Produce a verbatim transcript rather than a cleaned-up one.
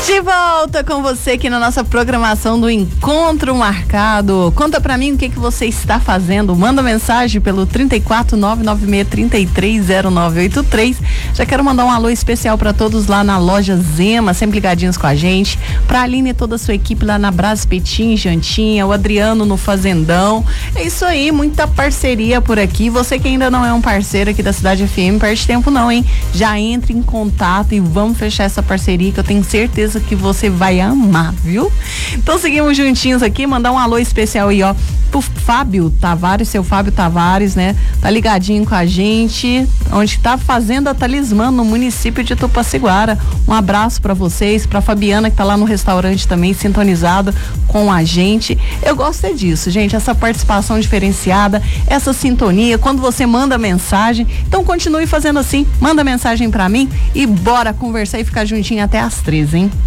De volta com você aqui na nossa programação do Encontro Marcado. Conta pra mim o que que você está fazendo. Manda mensagem pelo trinta e quatro, nove nove seis, trinta e três, zero nove oito três. Já quero mandar um alô especial pra todos lá na loja Zema, sempre ligadinhos com a gente. Pra Aline e toda a sua equipe lá na Brás Petim, Jantinha, o Adriano no Fazendão. É isso aí, muita parceria por aqui. Você que ainda não é um parceiro aqui da Cidade F M, perde tempo não, hein? Já entre em contato e vamos fechar essa parceria que eu tenho certeza que você vai amar, viu? Então seguimos juntinhos aqui, mandar um alô especial aí, ó, pro Fábio Tavares, seu Fábio Tavares, né? Tá ligadinho com a gente, onde tá Fazenda Talismã, no município de Tupaciguara. Um abraço pra vocês, pra Fabiana que tá lá no restaurante também, sintonizada com a gente. Eu gosto é disso, gente, essa participação diferenciada, essa sintonia, quando você manda mensagem. Então continue fazendo assim, manda mensagem pra mim e bora conversar e ficar juntinho até às treze, hein?